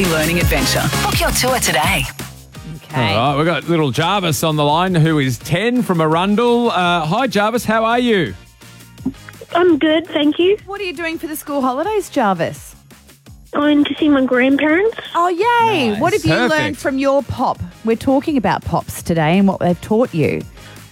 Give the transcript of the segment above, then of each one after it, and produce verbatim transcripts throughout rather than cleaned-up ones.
daily learning adventure. Book your tour today. Okay. All right, we've got little Jarvis on the line who is ten from Arundel. Uh, hi, Jarvis. How are you? I'm good, thank you. What are you doing for the school holidays, Jarvis? Going to see my grandparents. Oh, yay. Nice. What have you Perfect. learned from your pop? We're talking about pops today and what they've taught you.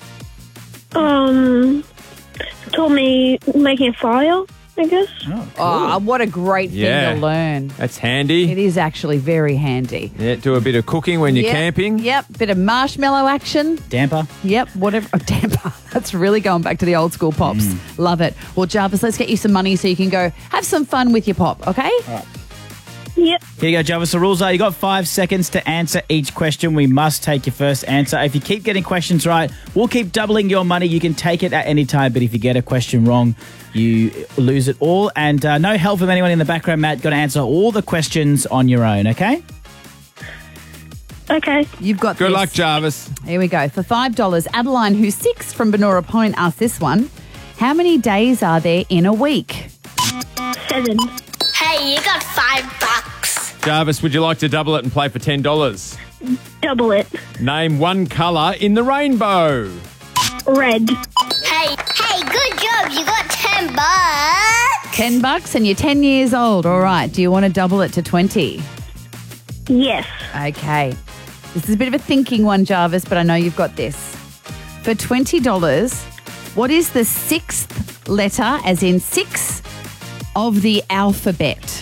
Um, told me making a fire, I guess. Oh, what a great thing Yeah. to learn. That's handy. It is actually very handy. Yeah, do a bit of cooking when you're Yep, camping. Yep, bit of marshmallow action. Damper. Yep, whatever. Oh, damper. That's really going back to the old school pops. Love it. Well, Jarvis, let's get you some money so you can go have some fun with your pop, okay? Yep. Here you go, Jarvis. The rules are you got five seconds to answer each question. We must take your first answer. If you keep getting questions right, we'll keep doubling your money. You can take it at any time, but if you get a question wrong, you lose it all. And uh, no help from anyone in the background, Matt. Got to answer all the questions on your own, okay? Okay. You've got Good this. luck, Jarvis. Here we go. For five dollars, Adeline, who's six from Benora Point, asked this one. How many days are there in a week? Seven. Hey, you got five bucks. Jarvis, would you like to double it and play for ten dollars? Double it. Name one colour in the rainbow. Red. Hey, hey, good job. You got ten bucks. Ten bucks and you're ten years old. All right. Do you want to double it to twenty? Yes. Okay. This is a bit of a thinking one, Jarvis, but I know you've got this. For twenty dollars, what is the sixth letter, as in six, of the alphabet?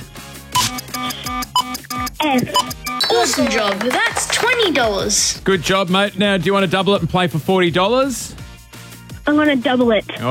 F. Awesome job. That's twenty dollars. Good job, mate. Now, do you want to double it and play for forty dollars? I'm going to double it.